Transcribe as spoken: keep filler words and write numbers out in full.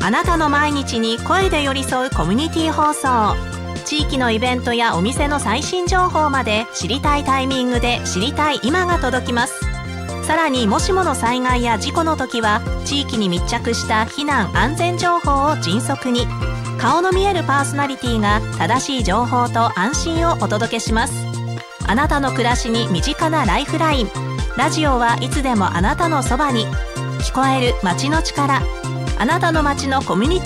あなたの毎日に声で寄り添うコミュニティ放送。地域のイベントやお店の最新情報まで知りたいタイミングで知りたい今が届きます。さらにもしもの災害や事故の時は地域に密着した避難安全情報を迅速に、顔の見えるパーソナリティが正しい情報と安心をお届けします。あなたの暮らしに身近なライフライン。ラジオはいつでもあなたのそばに。聞こえる街の力。あなたの街のコミュニテ